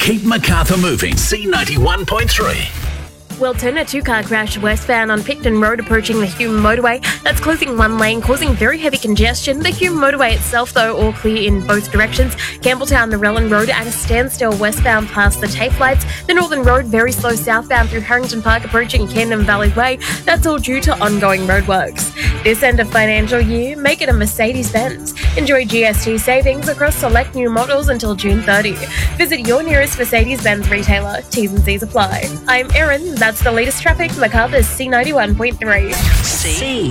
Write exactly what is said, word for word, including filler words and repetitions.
Keep Macarthur moving. C ninety-one point three. Well, turn a two-car crash westbound on Picton Road approaching the Hume motorway. That's closing one lane, causing very heavy congestion. The Hume motorway itself, though, all clear in both directions. Campbelltown, Narellan Road at a standstill westbound past the TAFE lights. The Northern Road very slow southbound through Harrington Park approaching Camden Valley Way. That's all due to ongoing roadworks. This end of financial year, make it a Mercedes-Benz. Enjoy G S T savings across select new models until June thirtieth. Visit your nearest Mercedes-Benz retailer. T's and C's apply. I'm Erin. That's the latest traffic. Macarthur's C ninety-one point three. C